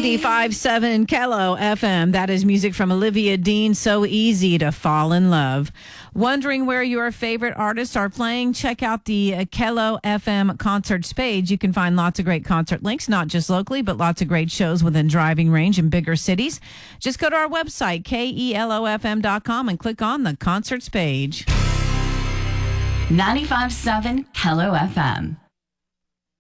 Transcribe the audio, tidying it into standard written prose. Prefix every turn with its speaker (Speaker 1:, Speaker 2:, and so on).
Speaker 1: 95.7 Kello FM. That is music from Olivia Dean, So Easy to Fall in Love. Wondering where your favorite artists are playing? Check out the Kello FM concerts page. You can find lots of great concert links, not just locally, but lots of great shows within driving range in bigger cities. Just go to our website, KELOFM.com, and click on the concerts page.
Speaker 2: 95.7 Kello FM.